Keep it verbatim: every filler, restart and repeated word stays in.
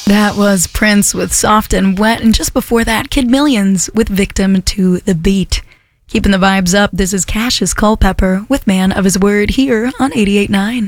That was Prince with Soft and Wet, and just before that, Kid Millions with Victim to the Beat. Keeping the vibes up, this is Cassius Culpepper with Man of His Word here on eighty-eight point nine.